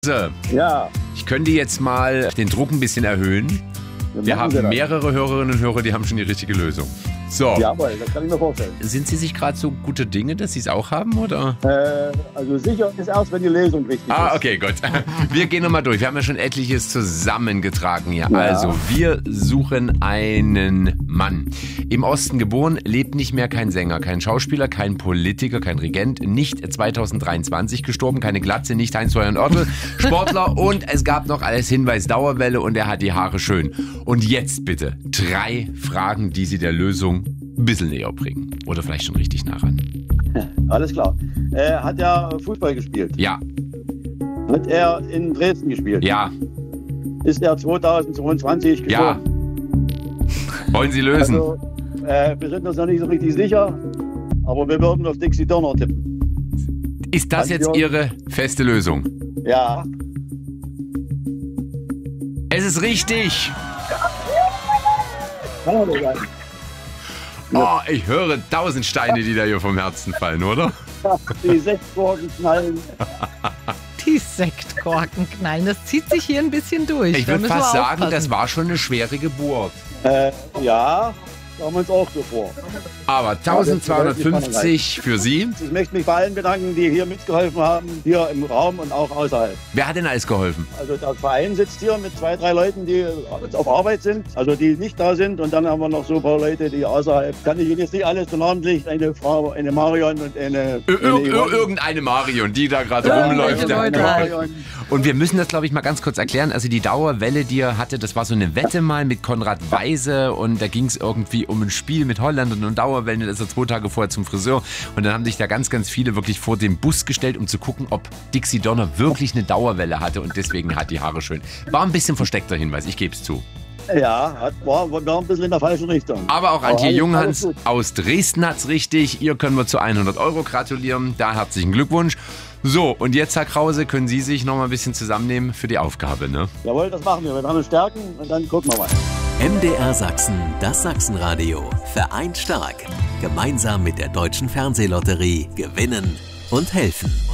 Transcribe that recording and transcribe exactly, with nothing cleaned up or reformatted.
Ja. Ich könnte jetzt mal den Druck ein bisschen erhöhen. Wir haben mehrere Hörerinnen und Hörer, die haben schon die richtige Lösung. So. Jawohl, das kann ich mir vorstellen. Sind Sie sich gerade so gute Dinge, dass Sie es auch haben, oder? Äh, also sicher ist erst, wenn die Lösung richtig ist. Ah, okay, gut. Wir gehen nochmal durch. Wir haben ja schon etliches zusammengetragen hier. Ja. Also, wir suchen einen Mann. Im Osten geboren, lebt nicht mehr, kein Sänger, kein Schauspieler, kein Politiker, kein Regent, nicht zweitausenddreiundzwanzig gestorben, keine Glatze, nicht Heinz-Florian Oertel, Sportler und es gab noch als Hinweis Dauerwelle und er hat die Haare schön. Und jetzt bitte drei Fragen, die Sie der Lösung ein bisschen näher bringen. Oder vielleicht schon richtig nah ran. Alles klar. Äh, hat er Fußball gespielt? Ja. Hat er in Dresden gespielt? Ja. Ist er zweitausendzweiundzwanzig Ja. gestorben? Wollen Sie lösen? Also, äh, wir sind uns noch nicht so richtig sicher, aber wir würden auf Dixie Donner tippen. Ist das jetzt Ihre feste Lösung? Ja. Es ist richtig. Kann er doch sein. Oh, ich höre tausend Steine, die da hier vom Herzen fallen, oder? Die Sektkorken knallen. Die Sektkorken knallen, das zieht sich hier ein bisschen durch. Ich Da würde müssen wir fast sagen, aufpassen. das war schon eine schwere Geburt. Äh, ja, haben wir uns auch so vor. Aber eintausendzweihundertfünfzig für Sie. Ich möchte mich bei allen bedanken, die hier mitgeholfen haben, hier im Raum und auch außerhalb. Wer hat denn alles geholfen? Also der Verein sitzt hier mit zwei, drei Leuten, die auf Arbeit sind, also die nicht da sind. Und dann haben wir noch so ein paar Leute, die außerhalb, kann ich Ihnen jetzt nicht alles so namentlich, eine Frau, eine Marion und eine... Ir eine ir Yvonne. irgendeine Marion, die da gerade Ja, rumläuft. welche Leute halt. Und wir müssen das, glaube ich, mal ganz kurz erklären. Also die Dauerwelle, die er hatte, das war so eine Wette mal mit Konrad Weise und da ging es irgendwie um ein Spiel mit Holland und um Dauerwellen. Da ist er zwei Tage vorher zum Friseur und dann haben sich da ganz, ganz viele wirklich vor den Bus gestellt, um zu gucken, ob Dixie Donner wirklich eine Dauerwelle hatte und deswegen hat die Haare schön. War ein bisschen versteckter Hinweis, ich gebe es zu. Ja, hat, war, war ein bisschen in der falschen Richtung. Aber auch Antje alles- Junghans alles gut. aus Dresden hat's richtig. Ihr können wir zu hundert Euro gratulieren. Da herzlichen Glückwunsch. So, und jetzt, Herr Krause, können Sie sich noch mal ein bisschen zusammennehmen für die Aufgabe, ne? Jawohl, das machen wir. Wir werden uns stärken und dann gucken wir mal. M D R Sachsen, das Sachsenradio. Vereint stark. Gemeinsam mit der Deutschen Fernsehlotterie gewinnen und helfen.